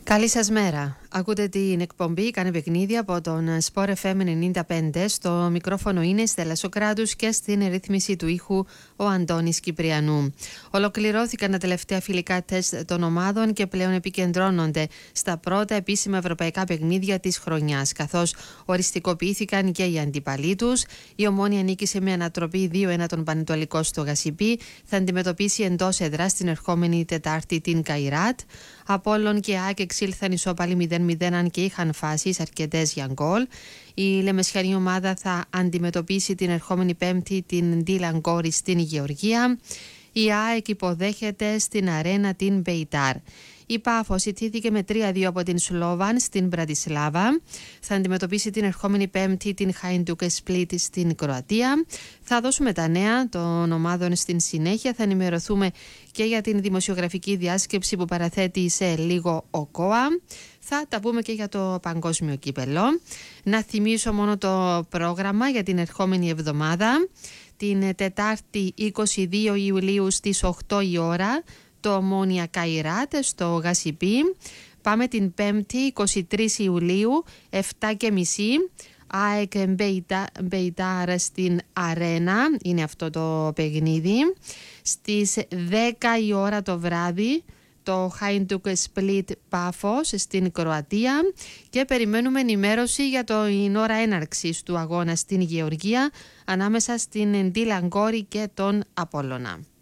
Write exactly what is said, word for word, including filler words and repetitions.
Καλή σας μέρα. Ακούτε την εκπομπή «Κάνε παιχνίδι» από τον Sport εφ εμ ενενήντα πέντε. Στο μικρόφωνο είναι η Στέλλα Σοκράτους και στην ρύθμιση του ήχου ο Αντώνης Κυπριανού. Ολοκληρώθηκαν τα τελευταία φιλικά τεστ των ομάδων και πλέον επικεντρώνονται στα πρώτα επίσημα ευρωπαϊκά παιχνίδια της χρονιάς, καθώς οριστικοποιήθηκαν και οι αντίπαλοι τους. Η Ομόνοια νίκησε με ανατροπή δύο ένα τον Πανετολικό στο Γασιπί. Θα αντιμετωπίσει εντός έδρας την ερχόμενη Τετάρτη την Καϊράτ. Απόλλων και ΑΕΚ εξήλθαν ισόπαλοι μηδέν μηδέν, αν και είχαν φάσεις αρκετές για γκολ. Η λεμεσιανή ομάδα θα αντιμετωπίσει την ερχόμενη Πέμπτη την Ντίλαν Γκόρη στην Γεωργία. Η ΑΕΚ υποδέχεται στην αρένα την Μπεϊτάρ. Η Πάφος ιτήθηκε με τρία δύο από την Σλόβαν στην Μπρατισλάβα. Θα αντιμετωπίσει την ερχόμενη Πέμπτη την Χάιντουκ Σπλίτ στην Κροατία. Θα δώσουμε τα νέα των ομάδων στην συνέχεια. Θα ενημερωθούμε και για την δημοσιογραφική διάσκεψη που παραθέτει σε λίγο ο ΚΟΑ. Θα τα πούμε και για το παγκόσμιο κύπελο. Να θυμίσω μόνο το πρόγραμμα για την ερχόμενη εβδομάδα. Την Τετάρτη είκοσι δύο Ιουλίου στις οκτώ η ώρα το Ομόνοια Καϊράτ στο Γασιπί. Πάμε την Πέμπτη είκοσι τρεις Ιουλίου επτά και μισή ΑΕΚ Μπεϊτάρ στην Αρένα, είναι αυτό το παιχνίδι. Στις δέκα η ώρα το βράδυ το Χάιντουκ Σπλίτ Πάφος στην Κροατία και περιμένουμε ενημέρωση για την ώρα έναρξης του αγώνα στην Γεωργία ανάμεσα στην Ντίλαν Γκόρη και τον Απόλλωνα.